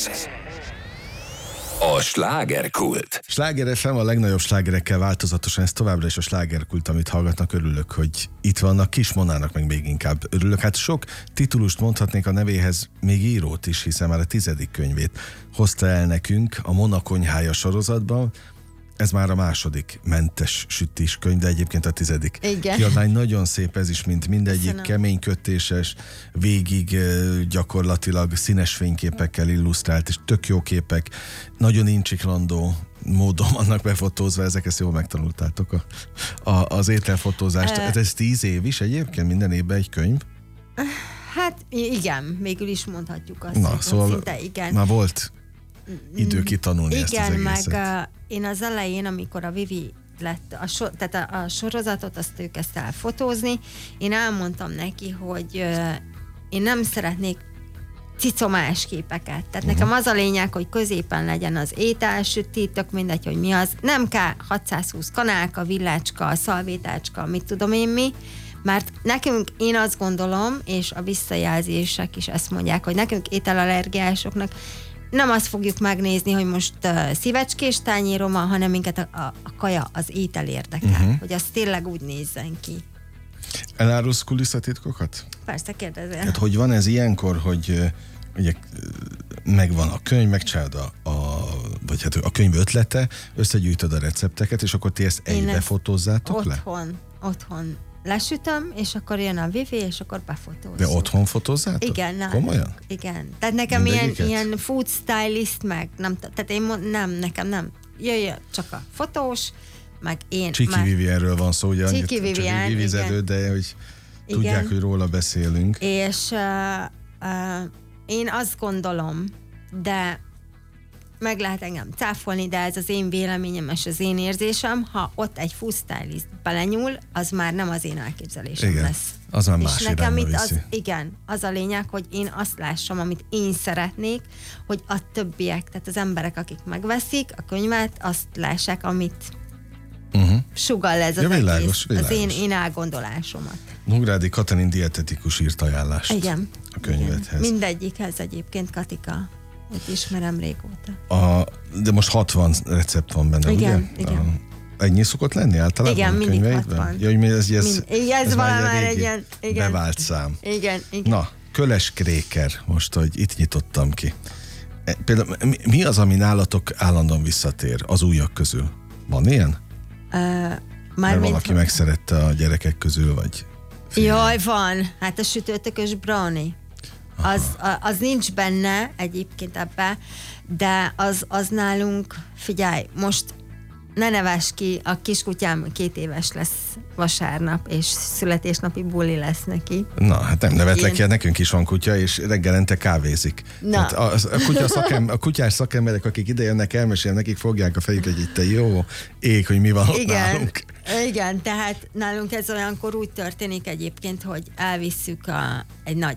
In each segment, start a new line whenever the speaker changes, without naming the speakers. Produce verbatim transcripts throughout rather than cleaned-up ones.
A slágerkult.
Sláger ef em, a legnagyobb slágerekkel változatosan, ez továbbra is a slágerkult, amit hallgatnak. Örülök, hogy itt vannak. Kis Monának meg még inkább örülök. Hát sok titulust mondhatnék a nevéhez, még írót is, hiszen már a tizedik könyvét hozta el nekünk a Mona konyhája sorozatban. Ez már a második mentes sütés könyv, de egyébként a tizedik
Igen.
kiadvány. Nagyon szép ez is, mint mindegyik.
Köszönöm.
Kemény kötéses, végig gyakorlatilag színes fényképekkel illusztrált, és tök jó képek, nagyon incsiklandó módon vannak befotózva, ezek ezt jól megtanultátok a, a, az ételfotózást.
Uh,
ez, ez tíz év is egyébként, minden évben egy könyv?
Hát igen, végül is mondhatjuk azt,
Na,
hogy
szóval
szinte igen.
már volt idő kitanulni
igen,
ezt az egészet.
meg uh, én az elején, amikor a Vivi lett, a so, tehát a, a sorozatot, azt ő kezdte el fotózni, én elmondtam neki, hogy uh, én nem szeretnék cicomás képeket. Tehát uh-huh. nekem az a lényeg, hogy középen legyen az ételsüti, tök mindegy, hogy mi az. Nem kell hatszázhúsz kanálka, villácska, szalvétácska, mit tudom én mi, mert nekünk, én azt gondolom, és a visszajelzések is ezt mondják, hogy nekünk ételallergiásoknak nem azt fogjuk megnézni, hogy most uh, szívecskés tányérom van, hanem minket a, a, a kaja, az étel érdekel, uh-huh. hogy az tényleg úgy nézzen ki.
Elárulsz kulisszatitkokat?
Persze, kérdezel.
Hát hogy van ez ilyenkor, hogy ugye megvan a könyv, megcsinálod a, a, vagy hát a könyv ötlete, összegyűjtöd a recepteket, és akkor ti ezt egybe fotózzátok le?
Otthon, otthon lesütöm, és akkor jön a Vivi, és akkor befotózom.
De otthon fotózzátok?
Igen. Nem,
komolyan?
Igen. Tehát nekem ilyen, ilyen food stylist, meg nem, tehát én mond, nem, nekem nem. Jöjjön csak a fotós, meg én.
Csiki
már...
Vivienről van szó, ugye annyit,
Csiki Vivien,
csak vivizelő, de hogy
igen.
tudják, hogy róla beszélünk.
És uh, uh, én azt gondolom, de meg lehet engem cáfolni, de ez az én véleményem és az én érzésem, ha ott egy food stylist belenyúl, az már nem az én elképzelésem
igen,
lesz.
az már
és
más
nekem
irányba
itt
viszi.
az, igen, az a lényeg, hogy én azt lássam, amit én szeretnék, hogy a többiek, tehát az emberek, akik megveszik a könyvet, azt lássák, amit uh-huh. sugall ez az
ja, világos,
egész,
világos.
az én, én elgondolásomat.
Nógrádi Katalin dietetikus írt ajánlást
igen,
a könyvedhez.
Igen. Mindegyikhez egyébként, Katika. Őt ismerem régóta.
A, de most hatvan recept van benne,
igen,
ugye?
Igen,
a, Ennyi szokott lenni általában
igen,
a
mindig
könyveidben?
hatvan.
Ja, hogy ez, ez,
Mind, ez, ez
már
már
egy
egy ilyen, igen.
bevált szám.
Igen, igen.
Na, Köles Kréker, most, hogy itt nyitottam ki. Például mi, mi az, ami nálatok állandóan visszatér az újak közül? Van ilyen?
Uh,
Mert valaki megszerette a gyerekek közül, vagy...
Fél. Jaj, van. Hát a sütőtökös brownie. Az, az nincs benne egyébként ebbe, de az, az nálunk, figyelj, most ne nevess ki, a kiskutyám két éves lesz vasárnap, és születésnapi buli lesz neki.
Na, hát nem nevetlek ki,
Én...
nekünk is van kutya, és reggelente kávézik. Hát a, a, kutya szakem, a kutyás szakemberek, akik ide jönnek, elmesélem, nekik fogják a fejüket, hogy itt jó ég, hogy mi van ott
igen,
nálunk.
Igen, tehát nálunk ez olyankor úgy történik egyébként, hogy elvisszük a, egy nagy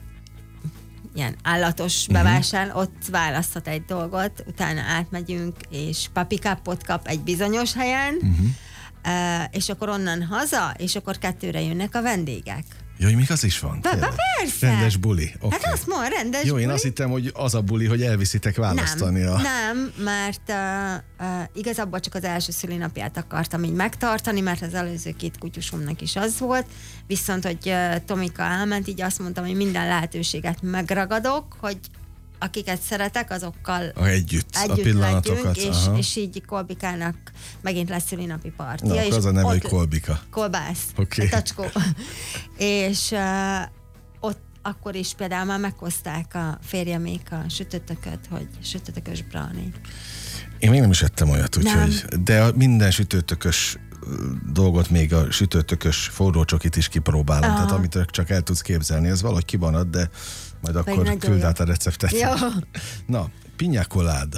ilyen állatos bevásár, uh-huh. ott választhat egy dolgot, utána átmegyünk, és papikápot kap egy bizonyos helyen, uh-huh. uh, és akkor onnan haza, és akkor kettőre jönnek a vendégek.
Jó, hogy még az is van?
Be, be, persze.
Rendes buli. Okay.
Hát azt mondja, rendes
Jó,
buli.
én azt hittem, hogy az a buli, hogy elviszitek választani.
Nem,
a...
nem, mert uh, uh, igazából csak az első szülinapját akartam így megtartani, mert az előző két kutyusomnak is az volt, viszont, hogy uh, Tomika elment, így azt mondtam, hogy minden lehetőséget megragadok, hogy akiket szeretek, azokkal
a együtt,
együtt
a pillanatokat.
legyünk, és, és így Kolbikának megint lesz szülinapi partia.
Na,
és
az a neve,
ott,
hogy Kolbika.
Kolbász,
okay.
tacskó. és uh, ott akkor is például már meghozták a férjemék a sütőtököt, hogy sütőtökös brownie.
Én még nem is ettem olyat, úgyhogy, de minden sütőtökös dolgot, még a sütőtökös forró csokit is kipróbálom, aha. Tehát amit csak el tudsz képzelni, ez valahogy kibanad, de majd akkor küld át a receptet.
Jó.
Na, piña colada.